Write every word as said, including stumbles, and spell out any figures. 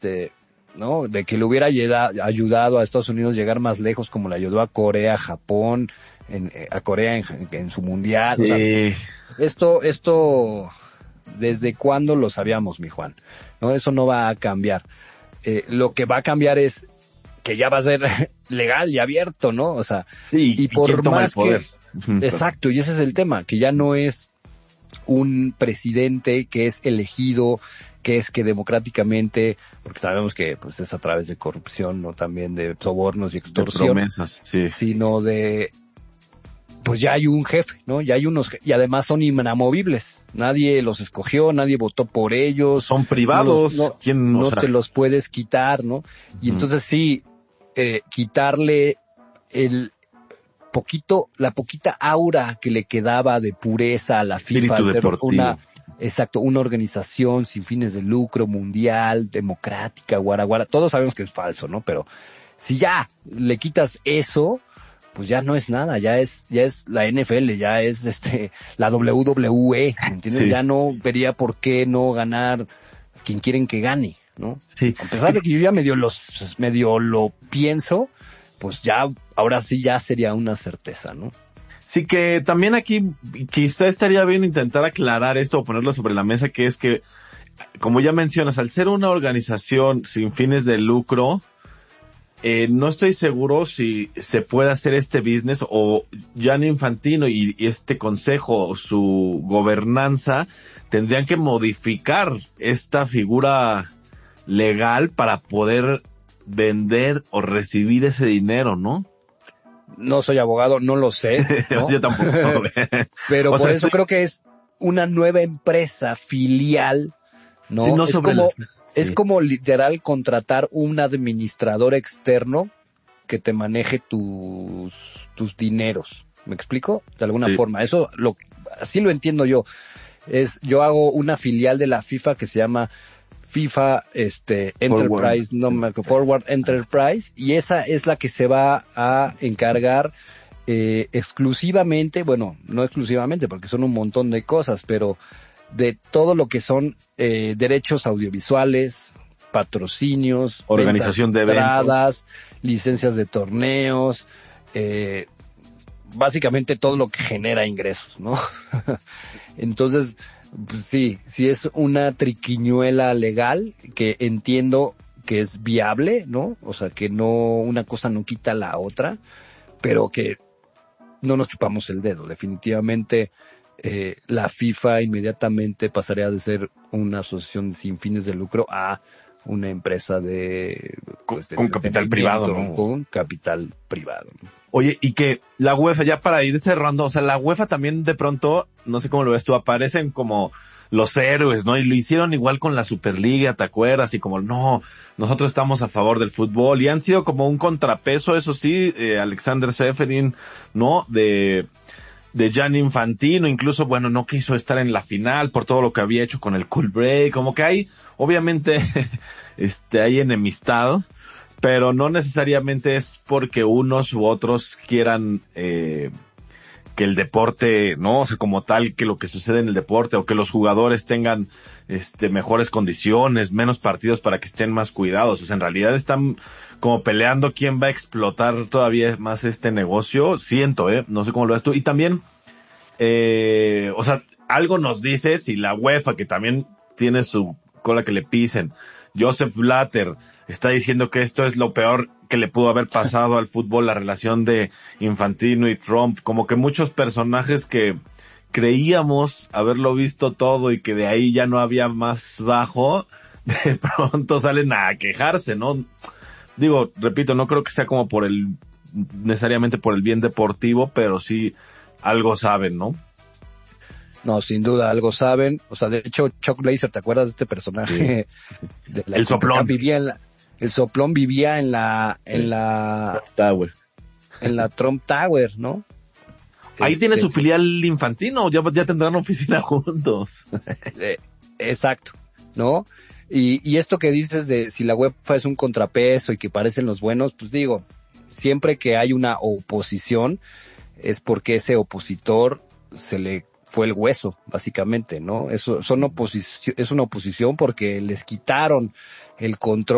este, ¿no? De que le hubiera ayuda, ayudado a Estados Unidos a llegar más lejos, como le ayudó a Corea, a Japón, en, a Corea en, en su mundial. Sí. O sea, esto, esto, ¿desde cuándo lo sabíamos, mi Juan? ¿No? Eso no va a cambiar. Eh, lo que va a cambiar es que ya va a ser legal y abierto, ¿no? O sea, sí, y, y por quién toma más el poder. que, exacto, y ese es el tema, que ya no es un presidente que es elegido, que es que democráticamente, porque sabemos que pues es a través de corrupción, no también de sobornos y extorsión, de promesas, sí. sino de, pues ya hay un jefe, ¿no? Ya hay unos, y además son inamovibles. Nadie los escogió, nadie votó por ellos. Son privados. No, los, no, ¿Quién, no o sea? te los puedes quitar, ¿no? Y uh-huh. entonces sí, eh, quitarle el poquito, la poquita aura que le quedaba de pureza a la FIFA, al ser una, exacto, una organización sin fines de lucro, mundial, democrática, guaraguara, todos sabemos que es falso, ¿no? Pero si ya le quitas eso, pues ya no es nada, ya es, ya es la N F L, ya es este, la W W E, ¿entiendes? Sí. Ya no vería por qué no ganar quien quieren que gane, ¿no? Sí. A pesar de que yo ya medio los, medio lo pienso, pues ya, ahora sí ya sería una certeza, ¿no? Sí, que también aquí quizá estaría bien intentar aclarar esto o ponerlo sobre la mesa, que es que, como ya mencionas, al ser una organización sin fines de lucro, eh, no estoy seguro si se puede hacer este business o Gianni Infantino y, y este consejo, su gobernanza, tendrían que modificar esta figura legal para poder vender o recibir ese dinero, ¿no? No soy abogado, no lo sé, ¿no? Yo tampoco. Pero o por sea, eso sí. creo que es una nueva empresa filial, ¿no? Sí, no es sobre como, la... sí. es como literal contratar un administrador externo que te maneje tus, tus dineros. ¿Me explico? De alguna sí. forma. Eso lo, así lo entiendo yo. Es, yo hago una filial de la FIFA que se llama FIFA este Enterprise, Forward. no me Forward Enterprise, y esa es la que se va a encargar eh, exclusivamente, bueno, no exclusivamente porque son un montón de cosas, pero de todo lo que son eh, derechos audiovisuales, patrocinios, organización de entradas, licencias de torneos, eh, básicamente todo lo que genera ingresos, ¿no? Entonces, pues sí, sí es una triquiñuela legal que entiendo que es viable, ¿no? O sea, que no, una cosa no quita la otra, pero que no nos chupamos el dedo. Definitivamente, eh, la FIFA inmediatamente pasaría de ser una asociación sin fines de lucro a una empresa de, pues, de con capital privado, ¿no? Con capital privado, ¿no? Oye, y que la UEFA, ya para ir cerrando, o sea, la UEFA también de pronto, no sé cómo lo ves tú, aparecen como los héroes, ¿no? Y lo hicieron igual con la Superliga, ¿te acuerdas? Y como, no, nosotros estamos a favor del fútbol, y han sido como un contrapeso, eso sí, eh, Alexander Seferin, ¿no? De, de Gianni Infantino, incluso, bueno, no quiso estar en la final por todo lo que había hecho con el Cool Break, como que hay, obviamente, este, hay enemistad, pero no necesariamente es porque unos u otros quieran eh, que el deporte, no, o sea, como tal, que lo que sucede en el deporte o que los jugadores tengan este mejores condiciones, menos partidos para que estén más cuidados. O sea, en realidad están como peleando quién va a explotar todavía más este negocio. Siento, eh, no sé cómo lo ves tú. Y también, eh, o sea, algo nos dice si la UEFA, que también tiene su cola que le pisen, Joseph Blatter está diciendo que esto es lo peor que le pudo haber pasado al fútbol, la relación de Infantino y Trump, como que muchos personajes que creíamos haberlo visto todo y que de ahí ya no había más bajo, de pronto salen a quejarse, ¿no? Digo, repito, no creo que sea como por el, necesariamente por el bien deportivo, pero sí algo saben, ¿no? No, sin duda, algo saben. O sea, de hecho, Chuck Blazer, ¿te acuerdas de este personaje? Sí. De la el soplón. Vivía en la, el soplón vivía en la, sí. en la... Tower. En la Trump Tower, ¿no? Ahí este, tiene su filial Infantino, ya, ya tendrán oficina juntos. eh, exacto, ¿no? Y, y esto que dices de si la UEFA es un contrapeso y que parecen los buenos, pues digo, siempre que hay una oposición es porque ese opositor se le fue el hueso, básicamente, ¿no? Eso son oposición, es una oposición porque les quitaron el control